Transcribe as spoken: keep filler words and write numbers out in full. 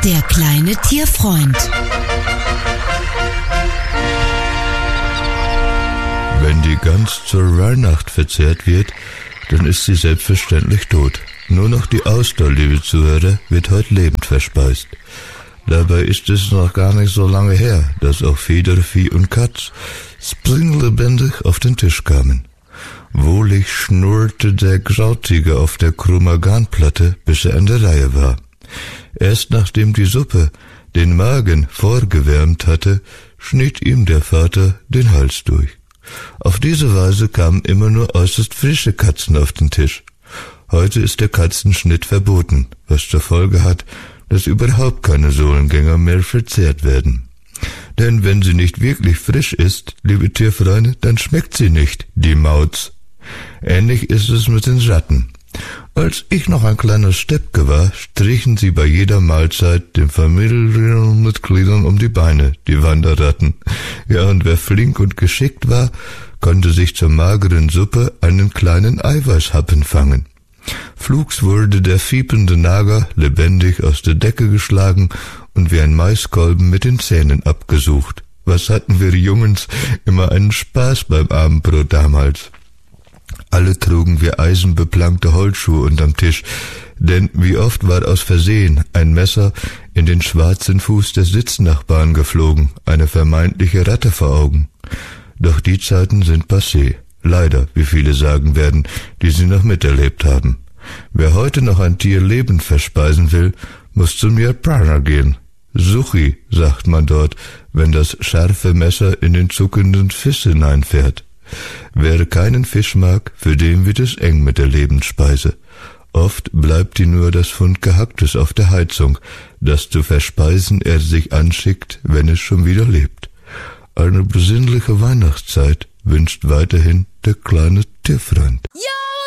Der kleine Tierfreund. Wenn die Gans zur Weihnacht verzehrt wird, dann ist sie selbstverständlich tot. Nur noch die Auster, liebe Zuhörer, wird heute lebend verspeist. Dabei ist es noch gar nicht so lange her, dass auch Federvieh und Katz springlebendig auf den Tisch kamen. Wohlig schnurrte der Grautiger auf der Krumaganplatte, bis er an der Reihe war. Erst nachdem die Suppe den Magen vorgewärmt hatte, schnitt ihm der Vater den Hals durch. Auf diese Weise kamen immer nur äußerst frische Katzen auf den Tisch. Heute ist der Katzenschnitt verboten, was zur Folge hat, dass überhaupt keine Sohlengänger mehr verzehrt werden. Denn wenn sie nicht wirklich frisch ist, liebe Tierfreunde, dann schmeckt sie nicht, die Mauz. Ähnlich ist es mit den Ratten. Als ich noch ein kleiner Steppke war, strichen sie bei jeder Mahlzeit den Familienmitgliedern um die Beine, die Wanderratten. Ja, und wer flink und geschickt war, konnte sich zur mageren Suppe einen kleinen Eiweißhappen fangen. Flugs wurde der fiepende Nager lebendig aus der Decke geschlagen und wie ein Maiskolben mit den Zähnen abgesucht. Was hatten wir Jungens immer einen Spaß beim Abendbrot damals. Alle trugen wir eisenbeplankte Holzschuhe unterm Tisch, denn wie oft war aus Versehen ein Messer in den schwarzen Fuß des Sitznachbarn geflogen, eine vermeintliche Ratte vor Augen. Doch die Zeiten sind passé. Leider, wie viele sagen werden, die sie noch miterlebt haben. Wer heute noch ein Tier lebend verspeisen will, muss zum Japaner gehen. Suchi, sagt man dort, wenn das scharfe Messer in den zuckenden Fisch hineinfährt. Wer keinen Fisch mag, für den wird es eng mit der Lebensspeise. Oft bleibt ihm nur das Pfund Gehacktes auf der Heizung, das zu verspeisen er sich anschickt, wenn es schon wieder lebt. Eine besinnliche Weihnachtszeit wünscht weiterhin der kleine Tierfreund. Ja!